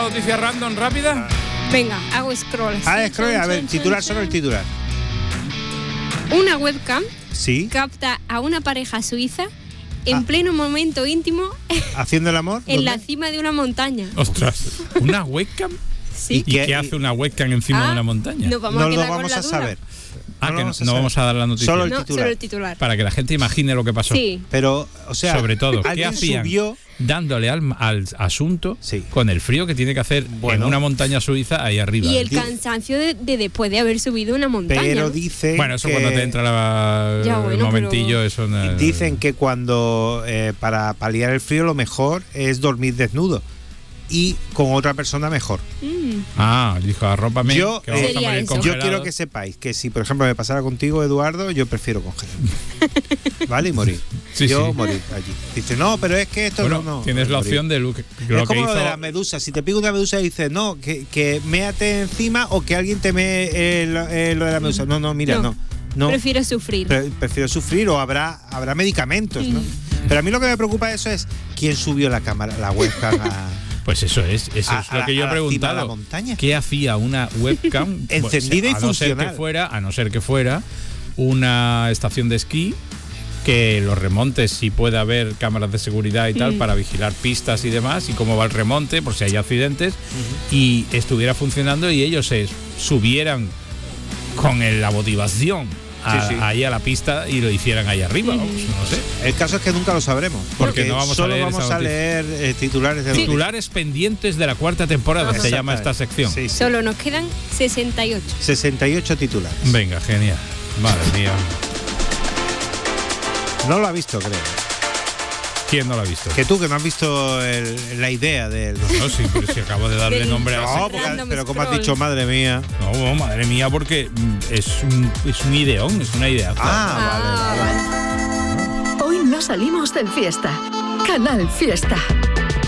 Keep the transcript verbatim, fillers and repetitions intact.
noticia random rápida? Venga, hago scroll. Ah, scroll, a ver, titular, solo el titular. Una webcam Sí. capta a una pareja suiza en Ah. pleno momento íntimo ¿Haciendo el amor? en la ¿Dónde? cima de una montaña. Ostras, ¿una webcam? Sí. ¿Y ¿Qué- qué hace una webcam encima Ah, de una montaña? Nos vamos No a lo quedar vamos con a la duda. saber. Ah, lo que no, vamos a no saber. vamos a dar la noticia. Solo el No, titular. solo el titular. Para que la gente imagine lo que pasó. Sí. Pero, o sea, Sobre todo, ¿qué alguien hacían? subió. Dándole al, al asunto Sí. con el frío que tiene que hacer Bueno. en una montaña suiza ahí arriba. Y el Di- cansancio de, de después de haber subido una montaña. Pero ¿no? dicen Bueno, eso que, cuando te entra la, Ya, el bueno, momentillo, pero- eso no- dicen que cuando eh, para paliar el frío lo mejor es dormir desnudo y con otra persona mejor. Mm. Ah, dijo, arrópame. Yo, que vamos eh, a Sería morir eso. Yo congelados. quiero que sepáis que si, por ejemplo, me pasara contigo, Eduardo, yo prefiero congelarme. ¿Vale? Y morir. Sí, yo sí. morir allí. Dice, no, pero es que esto Bueno, no, no. tienes la morir. opción de lo que, lo Es que como hizo. lo de la medusa. Si te pica una medusa y dices, no, que, que méate encima o que alguien te mee eh, lo, eh, lo de la medusa. No, no, mira, No. no. no. Prefiero sufrir. Pre- prefiero sufrir o habrá habrá medicamentos, ¿no? Pero a mí lo que me preocupa de eso es quién subió la cámara, la webcam a, Pues eso es, eso a- es a lo que la- yo he a la cima de preguntado. la montaña. ¿Qué hacía una webcam Encendida y a no ser funcional. que fuera, a no ser que fuera una estación de esquí, que los remontes sí puede haber cámaras de seguridad y tal Mm. para vigilar pistas y demás y cómo va el remonte por si hay accidentes y estuviera funcionando y ellos se subieran con el- la motivación a- Sí, sí. ahí a la pista y lo hicieran ahí arriba, vamos, no sé. El caso es que nunca lo sabremos. Porque no vamos a solo leer vamos esa a noticia. leer eh, titulares de noticias. Titulares pendientes de la cuarta temporada, Ajá. se llama esta sección. Sí, sí. Solo nos quedan sesenta y ocho. sesenta y ocho titulares. Venga, genial. Madre mía. No lo ha visto, creo. ¿Quién no lo ha visto? Que tú, que no has visto el- la idea del... No, sí, pero si acabo de darle Del- nombre a No, ese- porque- Random pero como has scroll. dicho, madre mía. No, madre mía, porque mm, es un, es un ideón, es una idea. Ah, vale, vale. vale. Hoy no salimos de fiesta. Canal Fiesta.